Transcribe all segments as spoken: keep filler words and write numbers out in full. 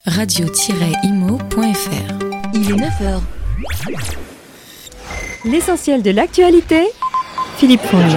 radio tiret imo point f r. Il est neuf heures. L'essentiel de l'actualité, Philippe Fonge.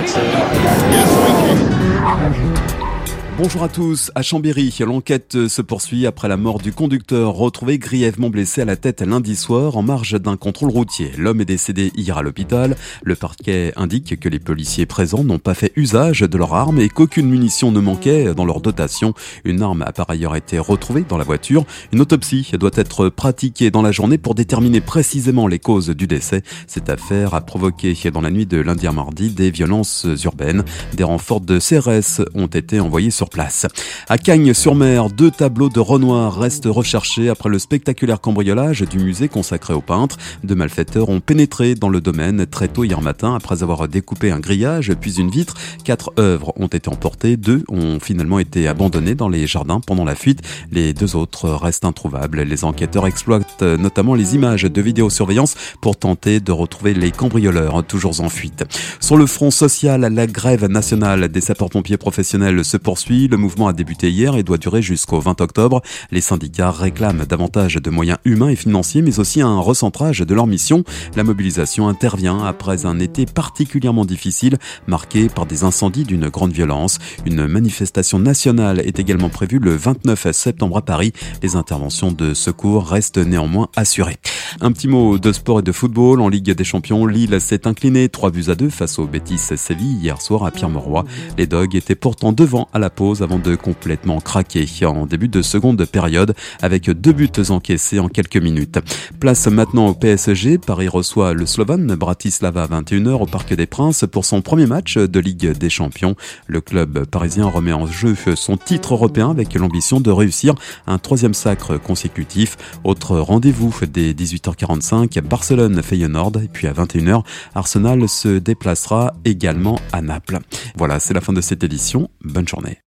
Bonjour à tous. À Chambéry, l'enquête se poursuit après la mort du conducteur retrouvé grièvement blessé à la tête lundi soir en marge d'un contrôle routier. L'homme est décédé hier à l'hôpital. Le parquet indique que les policiers présents n'ont pas fait usage de leur arme et qu'aucune munition ne manquait dans leur dotation. Une arme a par ailleurs été retrouvée dans la voiture. Une autopsie doit être pratiquée dans la journée pour déterminer précisément les causes du décès. Cette affaire a provoqué dans la nuit de lundi à mardi des violences urbaines. Des renforts de C R S ont été envoyés sur place. À Cagnes-sur-Mer, deux tableaux de Renoir restent recherchés après le spectaculaire cambriolage du musée consacré aux peintres. Deux malfaiteurs ont pénétré dans le domaine très tôt hier matin après avoir découpé un grillage puis une vitre. Quatre œuvres ont été emportées, deux ont finalement été abandonnées dans les jardins pendant la fuite. Les deux autres restent introuvables. Les enquêteurs exploitent notamment les images de vidéosurveillance pour tenter de retrouver les cambrioleurs toujours en fuite. Sur le front social, la grève nationale des sapeurs-pompiers professionnels se poursuit. Le mouvement a débuté hier et doit durer jusqu'au vingt octobre. Les syndicats réclament davantage de moyens humains et financiers, mais aussi un recentrage de leur mission. La mobilisation intervient après un été particulièrement difficile, marqué par des incendies d'une grande violence. Une manifestation nationale est également prévue le vingt-neuf septembre à Paris. Les interventions de secours restent néanmoins assurées. Un petit mot de sport et de football. En Ligue des Champions, Lille s'est incliné trois buts à deux face au Betis Séville hier soir à Pierre-Mauroy. Les Dogs étaient pourtant devant à la pause avant de complètement craquer en début de seconde période avec deux buts encaissés en quelques minutes. Place maintenant au P S G. Paris reçoit le Slovan Bratislava à vingt et une heures au Parc des Princes pour son premier match de Ligue des Champions. Le club parisien remet en jeu son titre européen avec l'ambition de réussir un troisième sacre consécutif. Autre rendez-vous dès dix-huit heures quarante-cinq, Barcelone-Feyenoord, et puis à vingt et une heures, Arsenal se déplacera également à Naples. Voilà, c'est la fin de cette édition. Bonne journée.